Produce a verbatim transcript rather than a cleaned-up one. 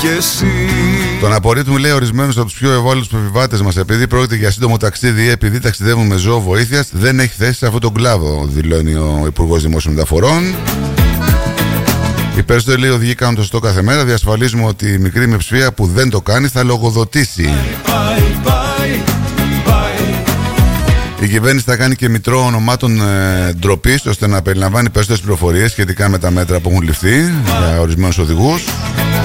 Τον απορρίπτουμε, λέει, ορισμένους από τους πιο ευάλωτους επιβάτες μας επειδή πρόκειται για σύντομο ταξίδι ή επειδή ταξιδεύουν με ζώο βοήθειας. Δεν έχει θέση σε αυτόν τον κλάδο, δηλώνει ο Υπουργός Δημόσιων Μεταφορών. Οι περισσότεροι, λέει, οδηγοί κάνουν το σωστό κάθε μέρα. Διασφαλίζουμε ότι η μικρή μειοψηφία που δεν το κάνει θα λογοδοτήσει. Bye, bye, bye. Η κυβέρνηση θα κάνει και μητρό ονομάτων ε, ντροπής, ώστε να περιλαμβάνει περισσότερες πληροφορίες σχετικά με τα μέτρα που έχουν ληφθεί για ορισμένους οδηγούς.